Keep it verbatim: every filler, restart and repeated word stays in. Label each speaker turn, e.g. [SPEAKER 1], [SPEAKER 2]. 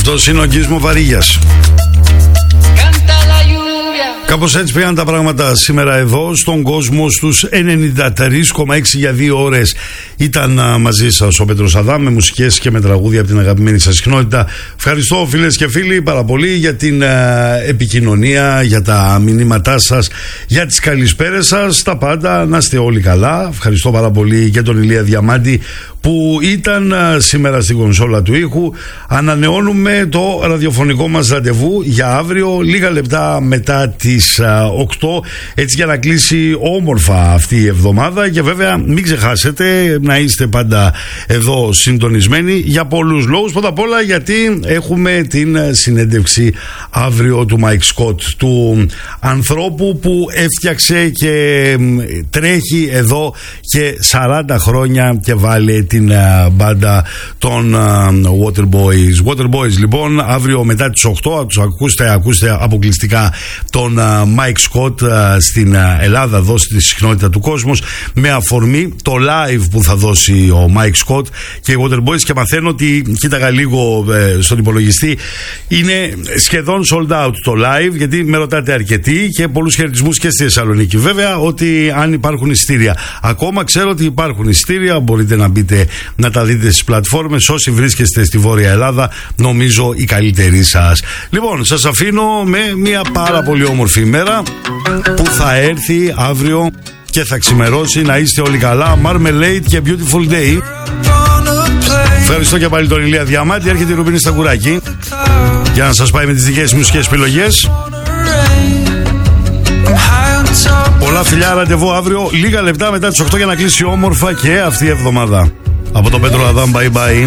[SPEAKER 1] Αυτός είναι ο Γκίσμο Βαρίγιας. Κάπως έτσι πήγαν τα πράγματα σήμερα εδώ στον κόσμο. Στους ενενήντα τρία κόμμα έξι για δύο ώρες ήταν μαζί σας ο Πέτρος Αδάμ, με μουσικές και με τραγούδια από την αγαπημένη σας συχνότητα. Ευχαριστώ φίλες και φίλοι πάρα πολύ για την uh, επικοινωνία, για τα μηνύματά σας, για τις καλησπέρες σας, τα πάντα. Να είστε όλοι καλά. Ευχαριστώ πάρα πολύ και τον Ηλία Διαμάντη που ήταν uh, σήμερα στην κονσόλα του ήχου. Ανανεώνουμε το ραδιοφωνικό μας ραντεβού για αύριο, λίγα λεπτά μετά τις uh, οκτώ, έτσι για να κλείσει όμορφα αυτή η εβδομάδα. Και βέβαια μην ξεχάσετε να είστε πάντα εδώ συντονισμένοι για πολλούς λόγους. Πρώτα απ' όλα γιατί έχουμε την συνέντευξη αύριο του Mike Scott, του ανθρώπου που έφτιαξε και τρέχει εδώ και σαράντα χρόνια και βάλε την uh, μπάντα των uh, Waterboys. Waterboys λοιπόν αύριο μετά τις οκτώ, τους ακούστε, ακούστε αποκλειστικά τον uh, Mike Scott uh, στην uh, Ελλάδα, δώσει τη συχνότητα του κόσμου, με αφορμή το live που θα δώσει ο Mike Scott και οι Waterboys. Και μαθαίνω ότι, κοίταγα λίγο ε, στον υπολογιστή, είναι σχεδόν sold out το live, γιατί με ρωτάτε αρκετοί και πολλούς χαιρετισμούς και στη Θεσσαλονίκη. Βέβαια ότι αν υπάρχουν εισιτήρια, ακόμα ξέρω ότι υπάρχουν εισιτήρια, μπορείτε να μπείτε να τα δείτε στις πλατφόρμες. Όσοι βρίσκεστε στη Βόρεια Ελλάδα, νομίζω η καλύτερη σας. Λοιπόν, σας αφήνω με μια πάρα πολύ όμορφη ημέρα που θα έρθει αύριο και θα ξημερώσει. Να είστε όλοι καλά. Marmalade και Beautiful Day. Ευχαριστώ και πάλι τον Ηλία Διαμάντη. Έρχεται η Ρουμπίνη Σταγκουράκη για να σας πάει με τις δικές μουσικές επιλογές. Πολλά φιλιά, ραντεβού αύριο λίγα λεπτά μετά τις οκτώ για να κλείσει όμορφα και αυτή η εβδομάδα. Από τον Πέτρο Αδάμ, bye bye.